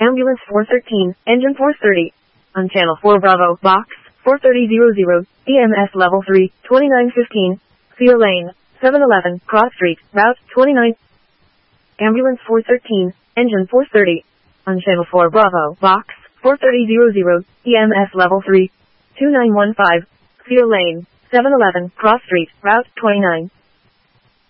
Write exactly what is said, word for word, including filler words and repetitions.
Ambulance four thirteen, engine four thirty. On channel four Bravo, box, four thirty hundred, E M S level three, twenty-nine fifteen, Cedar Lane, seven eleven, Cross Street, route twenty-nine. Ambulance four thirteen, engine four thirty. On channel four Bravo, box, four thirty hundred, E M S level three, two nine one five, Cedar Lane, seven eleven, Cross Street, route twenty-nine.